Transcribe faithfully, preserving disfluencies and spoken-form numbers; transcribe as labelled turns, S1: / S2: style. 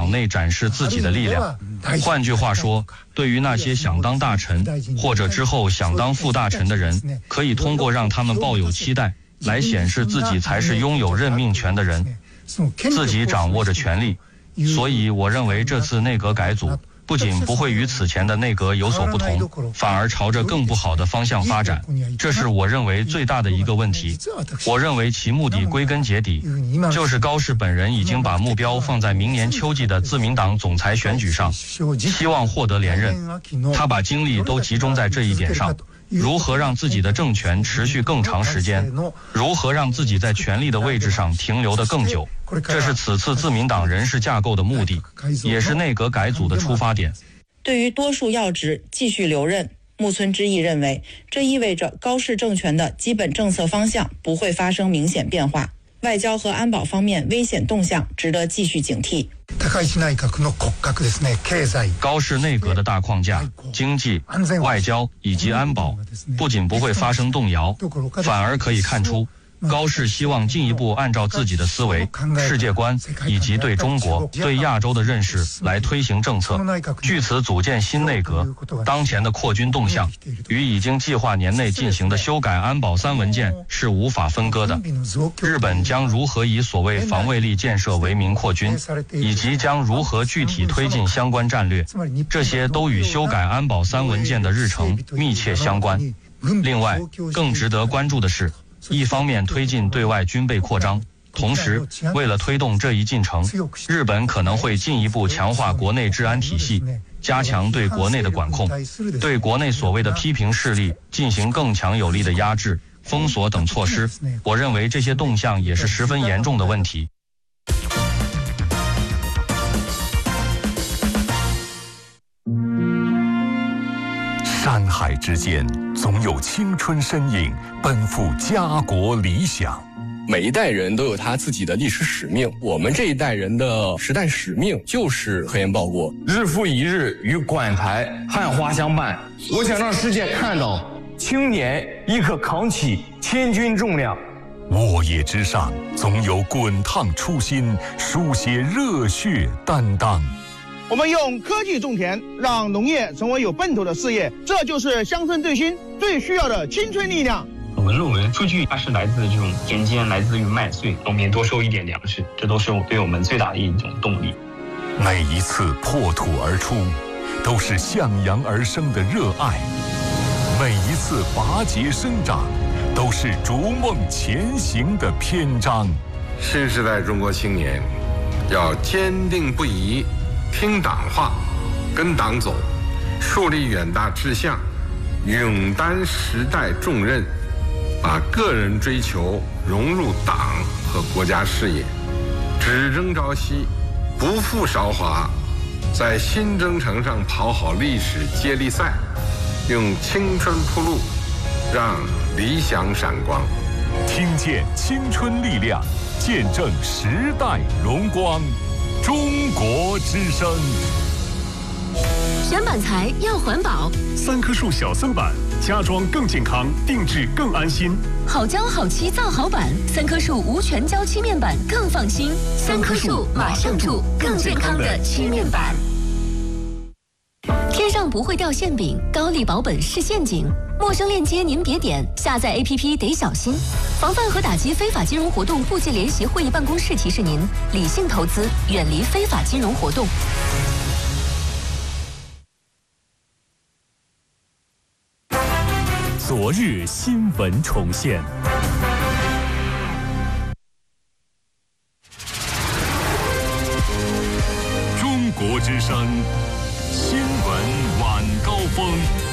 S1: 党内展示自己的力量。换句话说，对于那些想当大臣或者之后想当副大臣的人，可以通过让他们抱有期待，来显示自己才是拥有任命权的人，自己掌握着权力。所以我认为这次内阁改组不仅不会与此前的内阁有所不同，反而朝着更不好的方向发展，这是我认为最大的一个问题。我认为其目的归根结底，就是高市本人已经把目标放在明年秋季的自民党总裁选举上，希望获得连任。他把精力都集中在这一点上。如何让自己的政权持续更长时间，如何让自己在权力的位置上停留得更久，这是此次自民党人事架构的目的，也是内阁改组的出发点。
S2: 对于多数要职继续留任，木村之义认为，这意味着高市政权的基本政策方向不会发生明显变化，外交和安保方面危险动向值得继续警惕。
S1: 高市内阁的大框架、经济、外交以及安保不仅不会发生动摇，反而可以看出高市希望进一步按照自己的思维、世界观以及对中国、对亚洲的认识来推行政策，据此组建新内阁。当前的扩军动向与已经计划年内进行的修改安保三文件是无法分割的。日本将如何以所谓防卫力建设为名扩军，以及将如何具体推进相关战略，这些都与修改安保三文件的日程密切相关。另外，更值得关注的是，一方面推进对外军备扩张，同时为了推动这一进程，日本可能会进一步强化国内治安体系，加强对国内的管控，对国内所谓的批评势力进行更强有力的压制、封锁等措施。我认为这些动向也是十分严重的问题。
S3: 山海之间，总有青春身影奔赴家国理想。
S4: 每一代人都有他自己的历史使命，我们这一代人的时代使命就是科研报国，
S5: 日复一日与馆台汉花相伴。我想让世界看到青年亦可扛起千钧重量。
S3: 沃野之上，总有滚烫初心，书写热血担当。
S6: 我们用科技种田，让农业成为有奔头的事业，这就是乡村振兴最需要的青春力量。
S7: 我们认为数据它是来自这种田间，来自于麦穗，农民多收一点粮食，这都是对我们最大的一种动力。
S3: 每一次破土而出，都是向阳而生的热爱；每一次拔节生长，都是逐梦前行的篇章。
S8: 新时代中国青年要坚定不移听党话，跟党走，树立远大志向，勇担时代重任，把个人追求融入党和国家事业，只争朝夕，不负韶华，在新征程上跑好历史接力赛，用青春铺路，让理想闪光。
S3: 听见青春力量，见证时代荣光。中国之声。
S9: 选板材要环保，
S10: 三棵树小森板，家装更健康，定制更安心。
S9: 好胶好漆造好板，三棵树无全胶漆面板更放心。三棵树马上住更健康的漆面板。天上不会掉馅饼，高丽保本是陷阱。陌生链接您别点，下载 A P P 得小心。防范和打击非法金融活动部界联席会议办公室提示您：理性投资，远离非法金融活动。
S10: 昨日新闻重现。
S3: 中国之声新闻晚高峰。